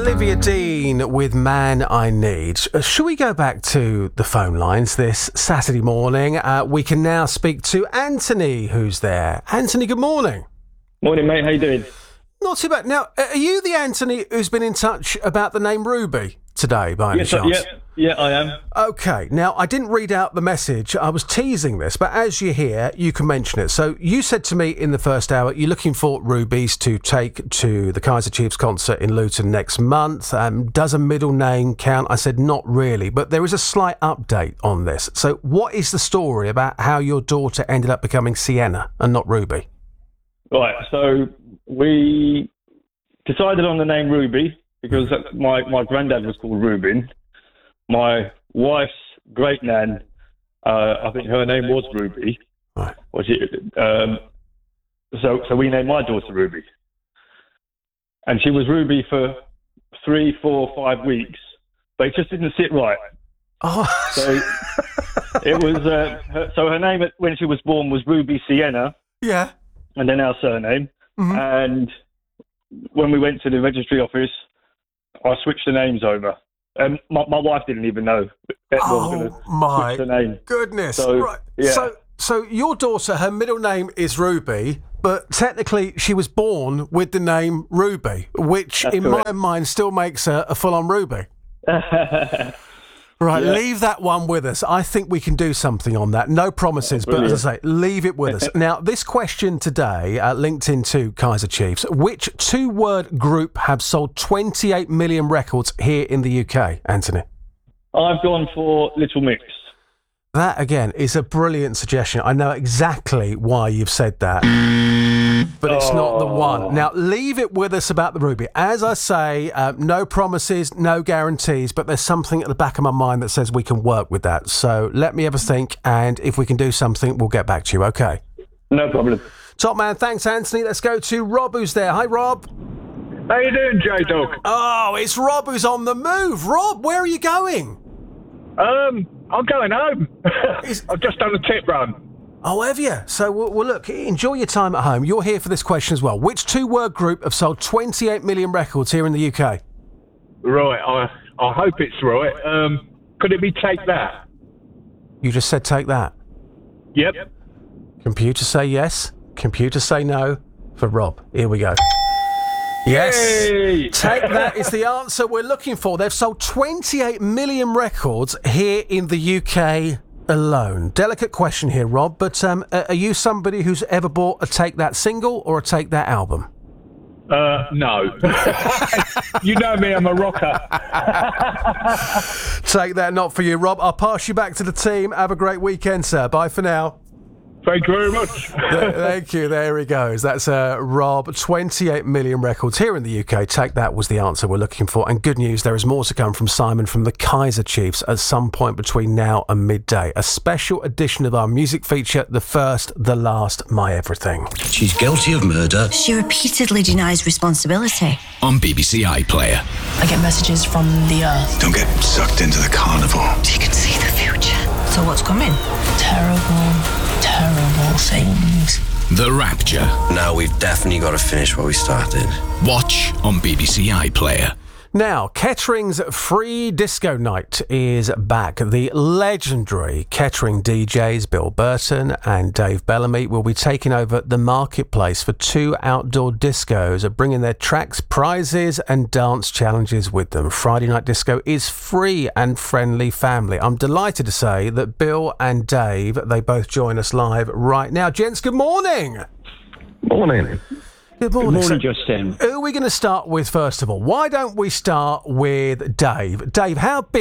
Olivia Dean with Man I Need. Shall we go back to the phone lines this Saturday morning? We can now speak to Anthony, who's there. Anthony, good morning. Morning, mate. How you doing? Not too bad. Now, are you the Anthony who's been in touch about the name Ruby today, by any chance? Yeah, I am. OK, now, I didn't read out the message. I was teasing this, but as you hear, you can mention it. So you said to me in the first hour, you're looking for Rubies to take to the Kaiser Chiefs concert in Luton next month. Does a middle name count? I said, not really, but there is a slight update on this. So what is the story about how your daughter ended up becoming Sienna and not Ruby? Right, so we decided on the name Ruby because my granddad was called Reuben. My wife's great nan, I think her name was Ruby. Right. So we named my daughter Ruby. And she was Ruby for 3, 4, 5 weeks, but it just didn't sit right. Oh. So it was, so her name when she was born was Ruby Sienna. Yeah. And then our surname. Mm-hmm. And when we went to the registry office, I switched the names over. My wife didn't even know that was going to switch the name. Goodness. So, right. yeah. So your daughter, her middle name is Ruby, but technically she was born with the name Ruby, which That's in correct. my mind still makes her a full-on Ruby. Right, Yeah. leave that one with us. I think we can do something on that. No promises, but as I say, leave it with us. Now, this question today, linked into Kaiser Chiefs, which two-word group have sold 28 million records here in the UK, Anthony? I've gone for Little Mix. That, again, is a brilliant suggestion. I know exactly why you've said that, but it's not the one. Now, leave it with us about the Ruby. As I say, no promises, no guarantees, but there's something at the back of my mind that says we can work with that. So let me have a think, and if we can do something, we'll get back to you, OK? No problem. Top man, thanks, Anthony. Let's go to Rob, who's there. Hi, Rob. How you doing, J-Dog? Oh, it's Rob who's on the move. Rob, where are you going? I'm going home. I've just done a tip run. Oh, have you? So, well, look, enjoy your time at home. You're here for this question as well. Which two-word group have sold 28 million records here in the UK? Right, I hope it's right. Could it be Take That? You just said take that. Yep. Computer say yes. Computer say no. For Rob. Here we go. Yes. Yay! Take That is the answer we're looking for. They've sold 28 million records here in the UK alone. Delicate question here, Rob, but are you somebody who's ever bought a Take That single or a Take That album? No. You know me, I'm a rocker. Take That, not for you, Rob. I'll pass you back to the team. Have a great weekend, sir. Bye for now. Thank you very much. Thank you. There he goes. That's Rob. 28 million records here in the UK. Take That was the answer we're looking for. And good news, there is more to come from Simon from the Kaiser Chiefs at some point between now and midday. A special edition of our music feature, The First, The Last, My Everything. She's guilty of murder. She repeatedly denies responsibility. On BBC iPlayer. I get messages from the Earth. Don't get sucked into the carnival. She can see the future. So what's coming? Terrible things. The Rapture. Now we've definitely got to finish what we started. Watch on BBC iPlayer. Now, Kettering's Free Disco Night is back. The legendary Kettering DJs Bill Burton and Dave Bellamy will be taking over the marketplace for 2 outdoor discos, bringing their tracks, prizes and dance challenges with them. Friday Night Disco is free and friendly family. I'm delighted to say that Bill and Dave, they both join us live right now. Gents, good morning. Morning. Good morning. Good morning, Justin. Who are we going to start with first of all? Why don't we start with Dave? Dave, how big